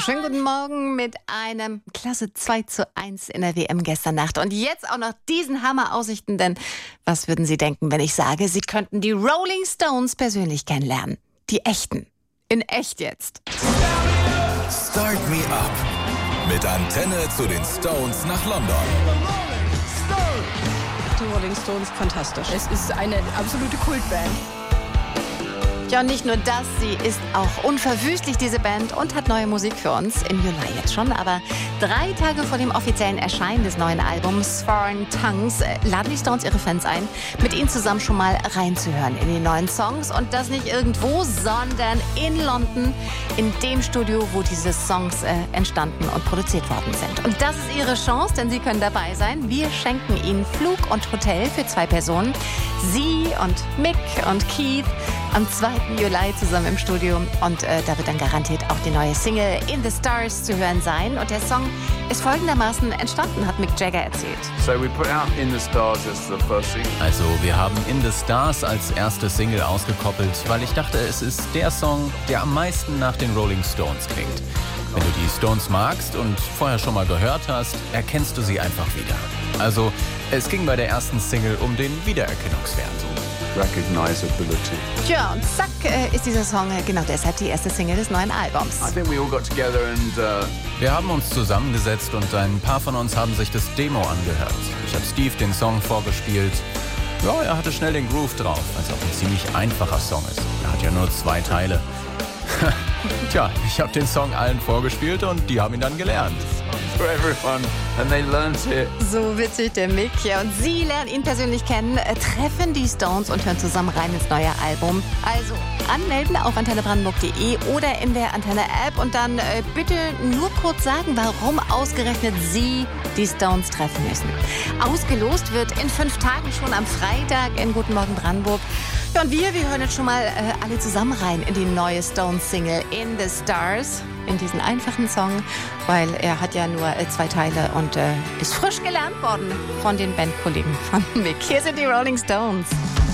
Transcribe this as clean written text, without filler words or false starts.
Schönen guten Morgen mit einem klasse 2:1 in der WM gestern Nacht. Und jetzt auch noch diesen Hammer-Aussichten, denn was würden Sie denken, wenn ich sage, Sie könnten die Rolling Stones persönlich kennenlernen? Die echten. In echt jetzt. Start Me Up. Mit Antenne zu den Stones nach London. Die Rolling Stones, fantastisch. Es ist eine absolute Kultband. Ja, und nicht nur das, sie ist auch unverwüstlich, diese Band, und hat neue Musik für uns, im Juli jetzt schon. Aber 3 Tage vor dem offiziellen Erscheinen des neuen Albums Foreign Tongues laden die Stones ihre Fans ein, mit ihnen zusammen schon mal reinzuhören in die neuen Songs. Und das nicht irgendwo, sondern in London, in dem Studio, wo diese Songs entstanden und produziert worden sind. Und das ist ihre Chance, denn sie können dabei sein. Wir schenken ihnen Flug und Hotel für 2 Personen. Sie und Mick und Keith am 2. Juli zusammen im Studio. Und da wird dann garantiert auch die neue Single In the Stars zu hören sein. Und der Song ist folgendermaßen entstanden, hat Mick Jagger erzählt. So we put out In the Stars as the first single. Also wir haben In the Stars als erste Single ausgekoppelt, weil ich dachte, es ist der Song, der am meisten nach den Rolling Stones klingt. Wenn du die Stones magst und vorher schon mal gehört hast, erkennst du sie einfach wieder. Also es ging bei der ersten Single um den Wiedererkennungswert. Recognizability. Tja, und zack ist dieser Song genau deshalb die erste Single des neuen Albums. I think we all got together and Wir haben uns zusammengesetzt und ein paar von uns haben sich das Demo angehört. Ich habe Steve den Song vorgespielt. Ja, er hatte schnell den Groove drauf, weil es auch ein ziemlich einfacher Song ist. Er hat ja nur 2 Teile. Tja, ich habe den Song allen vorgespielt und die haben ihn dann gelernt. for everyone and they learned it. So witzig, der Mick. Ja, und Sie lernen ihn persönlich kennen, treffen die Stones und hören zusammen rein ins neue Album. Also anmelden auf antennebrandenburg.de oder in der Antenne-App und dann bitte nur kurz sagen, warum ausgerechnet Sie die Stones treffen müssen. Ausgelost wird in 5 Tagen schon am Freitag in Guten Morgen Brandenburg. Ja, und wir hören jetzt schon mal alle zusammen rein in die neue Stones-Single In the Stars. In diesen einfachen Song, weil er hat ja nur 2 Teile und ist frisch gelernt worden von den Bandkollegen von Mick. Hier sind die Rolling Stones.